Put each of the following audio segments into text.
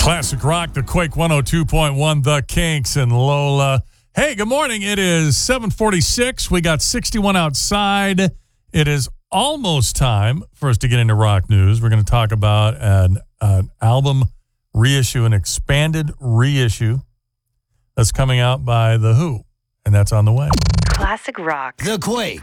Classic Rock, the Quake 102.1, the Kinks, and Lola. Hey, good morning. It is 7:46. We got 61 outside. It is almost time for us to get into rock news. We're going to talk about an album reissue, an expanded reissue that's coming out by The Who, and that's on the way. Classic Rock. The Quake.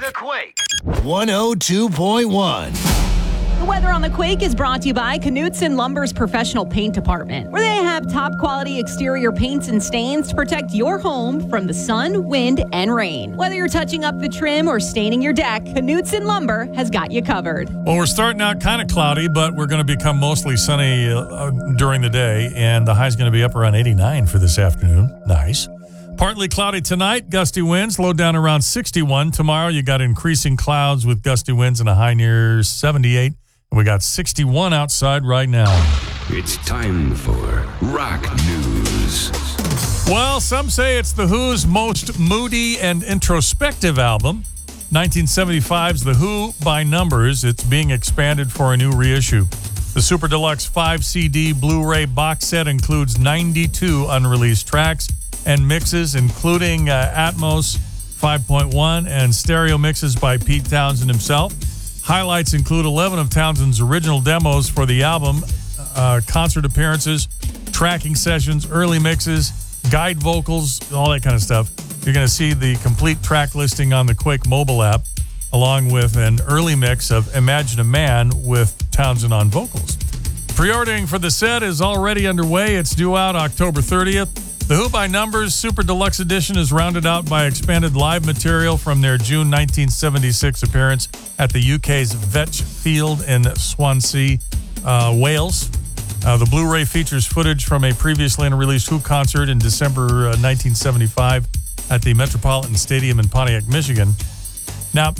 102.1. The weather on the Quake is brought to you by Knutson Lumber's professional paint department, where they have top quality exterior paints and stains to protect your home from the sun, wind, and rain. Whether you're touching up the trim or staining your deck, Knutson Lumber has got you covered. Well, we're starting out kind of cloudy, but we're going to become mostly sunny during the day, and the high's going to be up around 89 for this afternoon. Nice. Partly cloudy tonight, gusty winds, low down around 61. Tomorrow, you got increasing clouds with gusty winds and a high near 78. And we got 61 outside right now. It's time for rock news. Well, some say it's The Who's most moody and introspective album. 1975's The Who by Numbers. It's being expanded for a new reissue. The Super Deluxe 5-CD Blu-ray box set includes 92 unreleased tracks and mixes, including Atmos 5.1 and stereo mixes by Pete Townsend himself. Highlights include 11 of Townsend's original demos for the album, concert appearances, tracking sessions, early mixes, guide vocals, all that kind of stuff. You're going to see the complete track listing on the Quake mobile app, along with an early mix of Imagine a Man with Townsend on vocals. Pre-ordering for the set is already underway. It's due out October 30th. The Who by Numbers Super Deluxe Edition is rounded out by expanded live material from their June 1976 appearance at the UK's Vetch Field in Swansea, Wales. The Blu-ray features footage from a previously unreleased Who concert in December 1975 at the Metropolitan Stadium in Pontiac, Michigan. Now,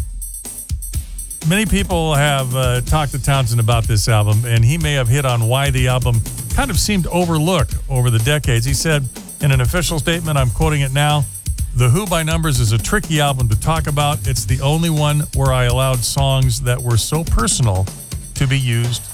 many people have talked to Townsend about this album, and he may have hit on why the album kind of seemed overlooked over the decades. He said, in an official statement, I'm quoting it now, The Who by Numbers is a tricky album to talk about. It's the only one where I allowed songs that were so personal to be used